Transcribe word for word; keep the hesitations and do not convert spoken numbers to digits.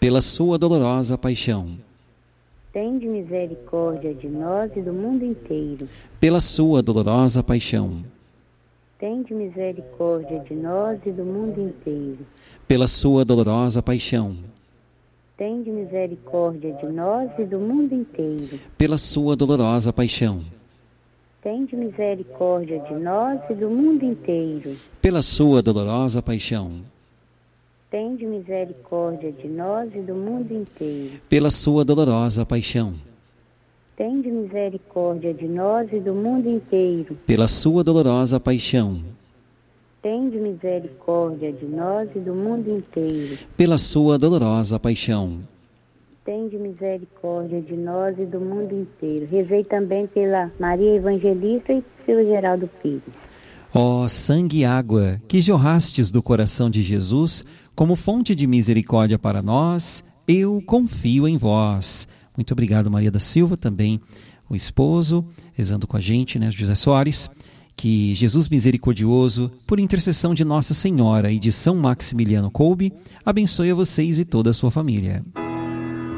pela sua dolorosa paixão, tende misericórdia de nós e do mundo inteiro. pela sua dolorosa paixão, Tende misericórdia de nós e do mundo inteiro. pela sua dolorosa paixão, Tende misericórdia de nós e do mundo inteiro. pela sua dolorosa paixão, Tende misericórdia de nós e do mundo inteiro. pela sua dolorosa paixão, Tende misericórdia de nós e do mundo inteiro. pela sua dolorosa paixão, Tende misericórdia de nós e do mundo inteiro. pela sua dolorosa paixão, Tende misericórdia de nós e do mundo inteiro. pela sua dolorosa paixão, Tende misericórdia de nós e do mundo inteiro. Rezei também pela Maria Evangelista e pelo Geraldo Pires. ó sangue e água que jorrastes do coração de Jesus como fonte de misericórdia para nós, eu confio em vós. Muito obrigado, Maria da Silva, também o esposo, rezando com a gente, né, José Soares. Que Jesus misericordioso, por intercessão de Nossa Senhora e de São Maximiliano Kolbe, abençoe a vocês e toda a sua família.